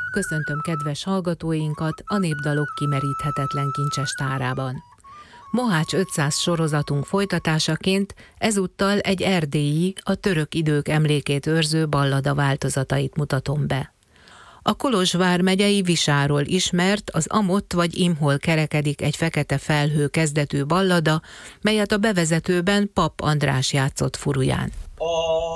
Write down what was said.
Köszöntöm kedves hallgatóinkat a Népdalok kimeríthetetlen kincses tárában. Mohács 500 sorozatunk folytatásaként ezúttal egy erdélyi, a török idők emlékét őrző ballada változatait mutatom be. A Kolozsvár megyei Visáról ismert, az Amott vagy Imhol kerekedik egy fekete felhő kezdetű ballada, melyet a bevezetőben Papp András játszott furuján.